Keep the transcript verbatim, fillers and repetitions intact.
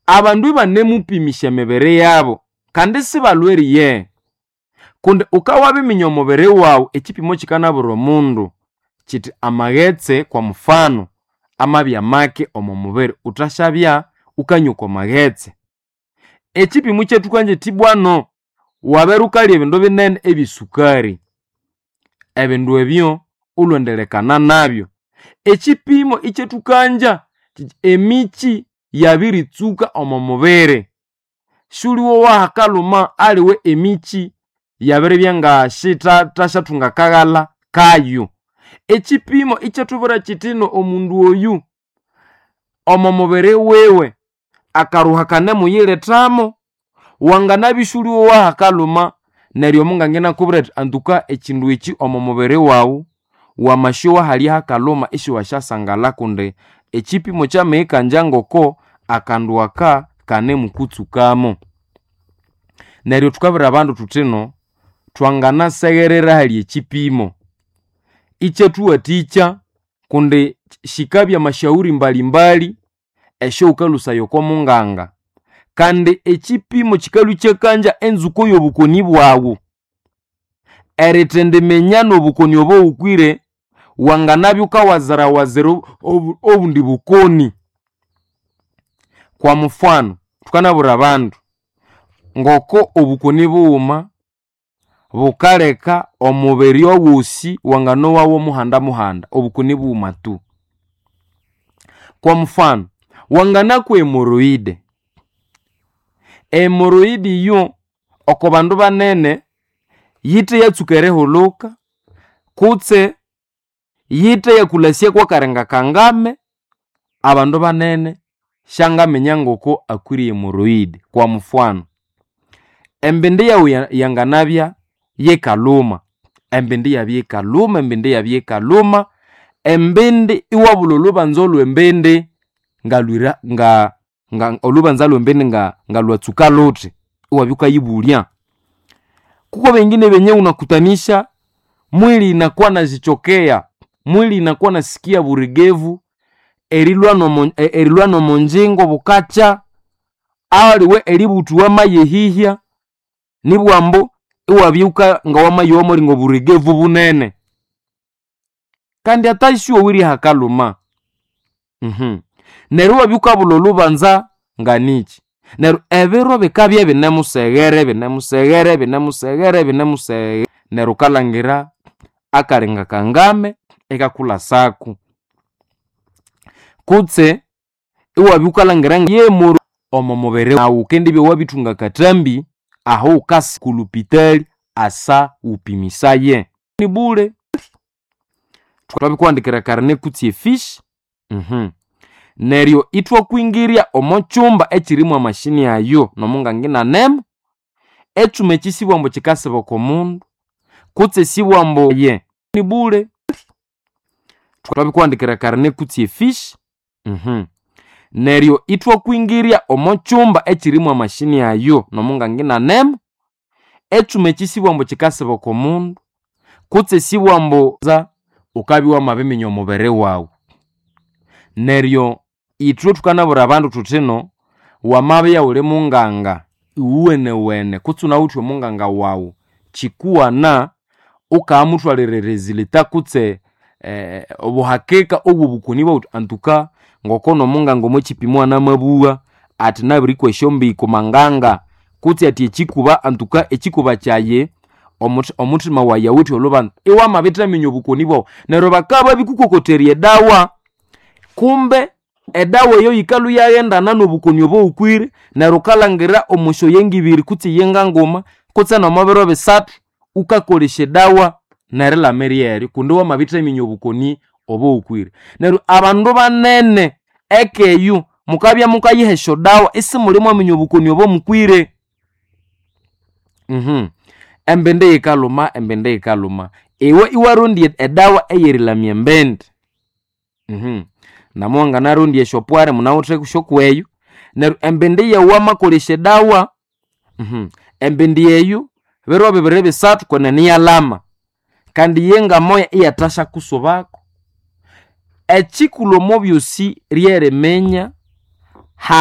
abandu banemupimisha emibere yabo kandi sibalweri ye kundi ukawabiminya omubere wawu ekipimo kikanabura omundu kiti amaghetse kwa mfano amabya make omu mubere utashabya ukanyuka amaghetse ekipimo kyetu kanje tibwano waberukali ebindu binene ebisukari ebindu ebyo ulondelekana nabyo ekipimo ikyetukanja emichi yabiritsuka omu mubere shuliwo wahakaluma aliwe emichi yabere byanga shita tashatunga kagala kayo ekipimo ikyatubura kitino omundu oyu omu mubere wewe akaruhakane muyiletamo wangana bishuliwo wahakaluma neryo mungangena kubura antuka ekindu eki omu mubere wawu wamashowa hali hakaluma ishi washasangala kunde ekipimo kyameka njangoko akanduaka kane mukutsukamo neryo tukabira abandu tutino twangana segerera hali ekipimo ichetuwa ticha kunde shikabya mashauri mbalimbali esho ukalusa yoko munganga kandi ekipimo kikalu kyekanja enzuko yobukoni bwawu eritende menyano obukoni obo ukwire wanganabyo wazara wazero obundi bukoni kwa mfano tukanabura abandu ngoko obukoni buuma bukaleka omubiri obusi wangano wawo muhanda muhanda obukoni buuma tu kwa mfano wangana ku hemoroide hemoroide yo okobandu banene yite yatsukere holoka kutse yite yakulasya kwa karenga kangame abandu banene shanga menyangoko akuri hemoroide kwa mfano embende yawu yanganabya yekaluma embende yabye kaluma embende yabye kaluma embende iwabulolo banzolo embende ngalwira nga nga olubanza lwembende nga ngalwatsuka lote iwabyuka yibulya kuko bengine benye unakutanisha mwili inakuwa nazichokea mwili inakuwa nasikia burigevu erilwano mon, erilwano monjengo bukacha aliwe eributuwa mayehihya nibwambo iwabyuka nga wamayo omulingo burigevu bunene kandi atashiwo wiri hakaluma mhm neru wabyuka bulolu banza nganichi neru ebiro bikabye binemusegere binemusegere binemusegere binemusegere neru kalangira akarenga kangame ekakula saku kutse iwabyuka langira ye muru omu mubere nawu kendi bye wabitunga katambi aho ukasi kulupitali asa upimisaye ni bure twabikwandikira karne kutse fish mhm neryo itwa kuingiria omo chumba ekirimu amashini ayo nomunga ngina nem echume kisibwambo kikasebo komundu kutse sibwambo ye ni bure twabikwandikira karne kutse fish mhm neryo itwa kuingiria omo chumba ekirimu amashini ayo nomunga ngina nem echume kisibwambo kikasebo komundu kutse sibwambo za ukabiwa mabiminyo mubere wawu neryo itwe tukanabura abandu tutino wamabe ya ule munganga uwene wene kutsuna utwe munganga wawu chikuwa na ukamutwalirerezilita kutse eh, obuhakeka obubukuni bwa antuka ngokono munganga mo chipimwa na mabuwa ati nabiri kweshombi kumanganga kutse ati echikuba antuka echikuba chaye omuti omutima wa yawuti oloban ewa mabitaminyo bukoni bwa nero bakaba bikukokoterie dawa kumbe edawa yo yikalu yagenda nano bukoni obo ukwire nero kalangira omusho yengibiri kutse yengangoma kutse no mabero besatu ukakoleshe dawa narela merieri kundiwa mabitaminyo bukoni obo ukwire nero abandu banene ekeyu mukabya mukayihesho dawa isi mulimo aminyo bukoni obo mukwire mhm embende yikaluma embende yikaluma ewe iwarundi edawa eyerila myembende mhm namonga narundi eshopware munawutre kushokweyo neru embende yawa makoleshe dawa mhm embende yeyu bero bibere bisatu kone ni alama kandi yenga moya iyatasha kusobako echikulo mobyosi riere menya